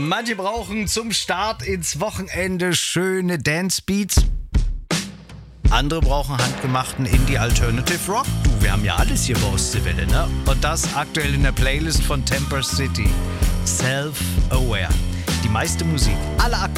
Manche brauchen zum Start ins Wochenende schöne Dance-Beats. Andere brauchen handgemachten Indie-Alternative Rock. Du, wir haben ja alles hier bei Ostseewelle, ne? Und das aktuell in der Playlist von Temper City. Self-Aware. Die meiste Musik, alle aktuellen